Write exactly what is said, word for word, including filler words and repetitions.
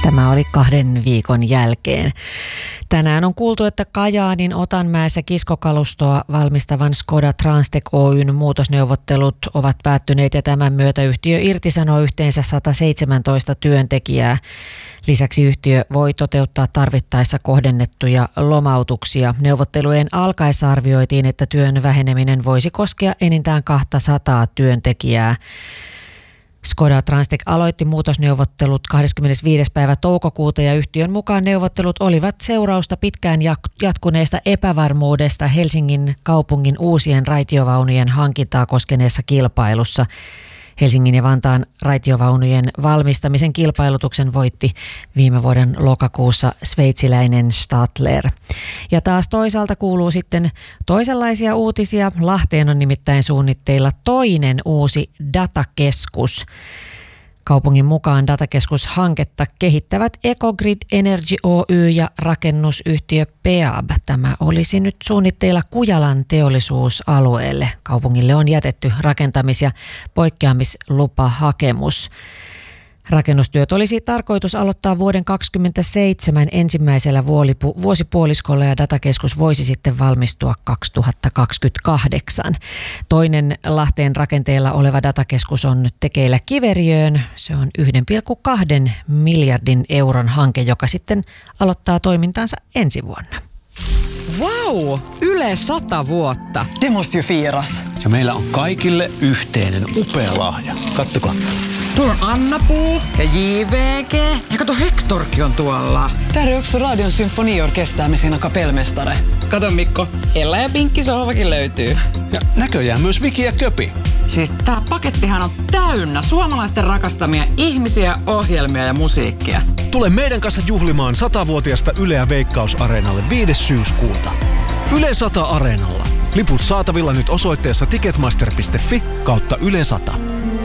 Tämä oli kahden viikon jälkeen. Tänään on kuultu, että Kajaanin Otanmäessä kiskokalustoa valmistavan Skoda Transtech Oyn muutosneuvottelut ovat päättyneet ja tämän myötä yhtiö irtisanoo yhteensä sata seitsemäntoista työntekijää. Lisäksi yhtiö voi toteuttaa tarvittaessa kohdennettuja lomautuksia. Neuvottelujen alkaessa arvioitiin, että työn väheneminen voisi koskea enintään kaksisataa työntekijää. Skoda Transtech aloitti muutosneuvottelut kahdeskymmenesviides päivä toukokuuta ja yhtiön mukaan neuvottelut olivat seurausta pitkään jatkuneesta epävarmuudesta Helsingin kaupungin uusien raitiovaunujen hankintaa koskeneessa kilpailussa. Helsingin ja Vantaan raitiovaunujen valmistamisen kilpailutuksen voitti viime vuoden lokakuussa sveitsiläinen Stadler. Ja taas toisaalta kuuluu sitten toisenlaisia uutisia. Lahteen on nimittäin suunnitteilla toinen uusi datakeskus. Kaupungin mukaan datakeskushanketta kehittävät Ecogrid Energy Oy ja rakennusyhtiö Peab. Tämä olisi nyt suunnitteilla Kujalan teollisuusalueelle. Kaupungille on jätetty rakentamis- ja poikkeamislupahakemus. Rakennustyöt olisi tarkoitus aloittaa vuoden kaksikymmentäseitsemän ensimmäisellä vuosipuoliskolla ja datakeskus voisi sitten valmistua kaksituhattakaksikymmentäkahdeksan. Toinen Lahteen rakenteella oleva datakeskus on tekeillä Kiveriöön. Se on yksi pilkku kaksi miljardin euron hanke, joka sitten aloittaa toimintansa ensi vuonna. Vau! Yle sata vuotta. Det måste ju firas. Ja meillä on kaikille yhteinen upea lahja. Kattokaa. Tuolla on Anna-Puu ja J V G. Ja kato, Hectorkin on tuolla. Där är också Radion symfoniorkester med sina kapellmästare. Kato Mikko, Ella ja Pinkki sohvakin löytyy. Ja näköjään myös Viki ja Köpi. Siis tää pakettihan on täynnä suomalaisten rakastamia ihmisiä, ohjelmia ja musiikkia. Tule meidän kanssa juhlimaan satavuotiaasta Yleä Veikkaus-areenalle viides syyskuuta. Yle sata Areenalla. Liput saatavilla nyt osoitteessa ticketmaster piste fi kautta Yle sata.